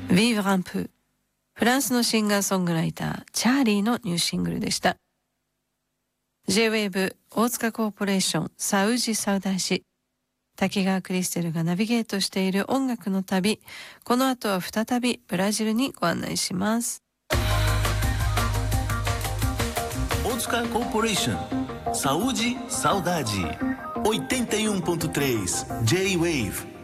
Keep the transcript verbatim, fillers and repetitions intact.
Vivre un peu。フランスのシンガーソングライターチャーリーのニューシングルでした。 J-ウェーブ 大塚コーポレーションサウジサウダージ、滝川クリステルがナビゲートしている音楽の旅、この後は再びブラジルにご案内します。 大塚コーポレーションSaúde Saudade oitenta e um ponto três J-Wave